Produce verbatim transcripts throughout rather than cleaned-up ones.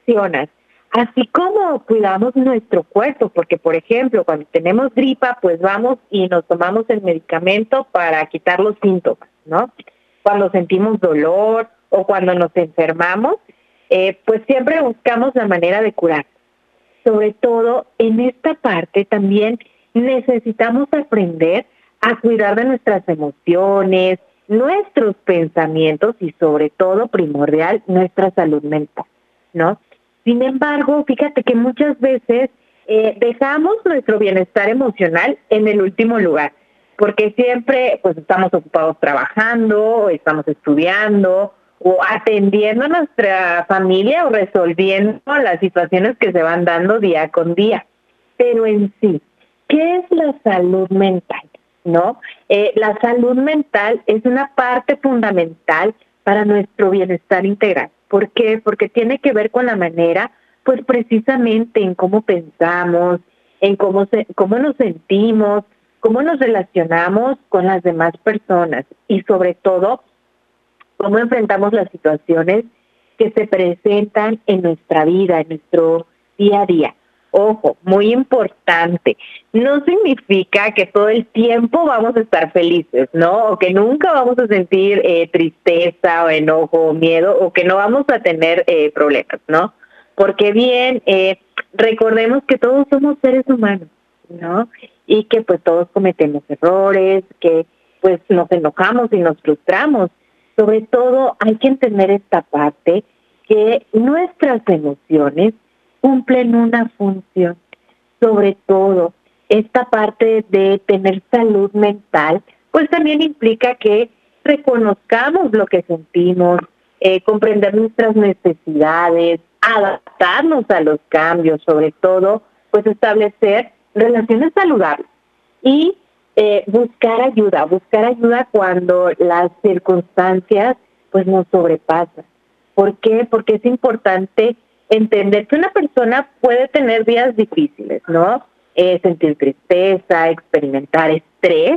mencionas, así como cuidamos nuestro cuerpo, porque por ejemplo, cuando tenemos gripa, pues vamos y nos tomamos el medicamento para quitar los síntomas, ¿no? Cuando sentimos dolor o cuando nos enfermamos, eh, pues siempre buscamos la manera de curar. Sobre todo en esta parte también necesitamos aprender a cuidar de nuestras emociones, nuestros pensamientos y sobre todo primordial nuestra salud mental, ¿no? Sin embargo, fíjate que muchas veces eh, dejamos nuestro bienestar emocional en el último lugar, porque siempre pues estamos ocupados trabajando, o estamos estudiando o atendiendo a nuestra familia o resolviendo las situaciones que se van dando día con día. Pero en sí, ¿qué es la salud mental? ¿No? Eh, la salud mental es una parte fundamental para nuestro bienestar integral. ¿Por qué? Porque tiene que ver con la manera, pues precisamente en cómo pensamos, en cómo, se, cómo nos sentimos, cómo nos relacionamos con las demás personas y sobre todo cómo enfrentamos las situaciones que se presentan en nuestra vida, en nuestro día a día. Ojo, muy importante, no significa que todo el tiempo vamos a estar felices, ¿no? O que nunca vamos a sentir eh, tristeza o enojo o miedo o que no vamos a tener eh, problemas, ¿no? Porque bien, eh, recordemos que todos somos seres humanos, ¿no? Y que pues todos cometemos errores, que pues nos enojamos y nos frustramos. Sobre todo hay que entender esta parte que nuestras emociones cumplen una función. Sobre todo, esta parte de tener salud mental, pues también implica que reconozcamos lo que sentimos, eh, comprender nuestras necesidades, adaptarnos a los cambios, sobre todo, pues establecer relaciones saludables y eh, buscar ayuda, buscar ayuda cuando las circunstancias pues nos sobrepasan. ¿Por qué? Porque es importante entender que una persona puede tener días difíciles, ¿no? Eh, sentir tristeza, experimentar estrés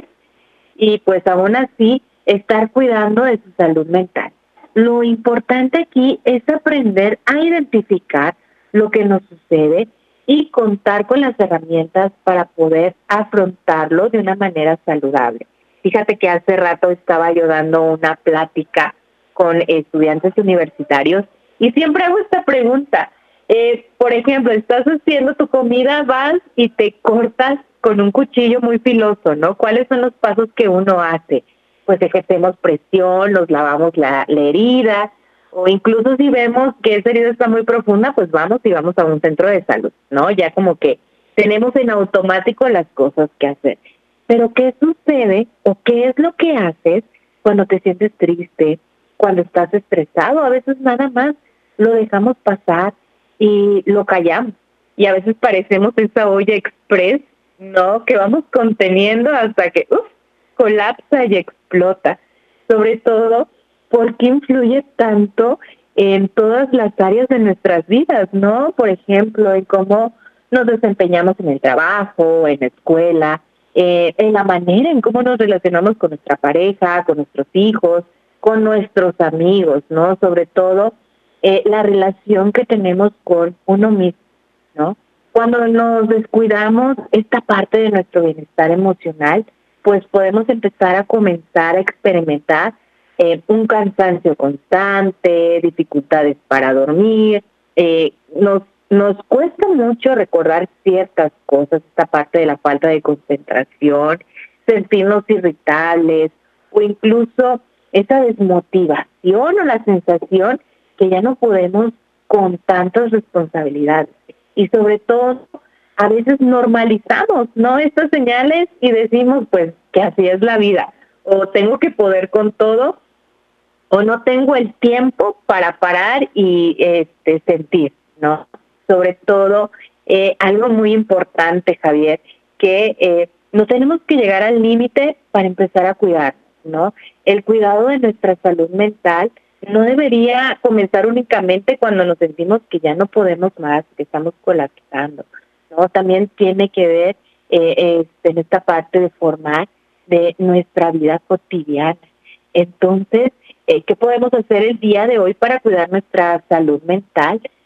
y pues aún así estar cuidando de su salud mental. Lo importante aquí es aprender a identificar lo que nos sucede y contar con las herramientas para poder afrontarlo de una manera saludable. Fíjate que hace rato estaba yo dando una plática con estudiantes universitarios y siempre hago esta pregunta. Eh, por ejemplo, estás haciendo tu comida, vas y te cortas con un cuchillo muy filoso, ¿no? ¿Cuáles son los pasos que uno hace? Pues ejercemos presión, nos lavamos la, la herida, o incluso si vemos que esa herida está muy profunda, pues vamos y vamos a un centro de salud, ¿no? Ya como que tenemos en automático las cosas que hacer. Pero ¿qué sucede o qué es lo que haces cuando te sientes triste, cuando estás estresado? A veces nada más lo dejamos pasar y lo callamos. Y a veces parecemos esa olla express, ¿no? Que vamos conteniendo hasta que uf, colapsa y explota. Sobre todo porque influye tanto en todas las áreas de nuestras vidas, ¿no? Por ejemplo, en cómo nos desempeñamos en el trabajo, en la escuela, eh, en la manera en cómo nos relacionamos con nuestra pareja, con nuestros hijos, con nuestros amigos, ¿no? Sobre todo eh, la relación que tenemos con uno mismo, ¿no? Cuando nos descuidamos esta parte de nuestro bienestar emocional, pues podemos empezar a comenzar a experimentar eh, un cansancio constante, dificultades para dormir, eh, nos, nos cuesta mucho recordar ciertas cosas, esta parte de la falta de concentración, sentirnos irritables o incluso esa desmotivación o la sensación que ya no podemos con tantas responsabilidades. Y sobre todo, a veces normalizamos, ¿no? Estas señales y decimos, pues, que así es la vida. O tengo que poder con todo, o no tengo el tiempo para parar y este, sentir, ¿no? Sobre todo, eh, algo muy importante, Javier, que eh, no tenemos que llegar al límite para empezar a cuidar, ¿no? El cuidado de nuestra salud mental no debería comenzar únicamente cuando nos sentimos que ya no podemos más, que estamos colapsando, ¿no? También tiene que ver eh, este, en esta parte de formar de nuestra vida cotidiana. Entonces, eh, ¿qué podemos hacer el día de hoy para cuidar nuestra salud mental?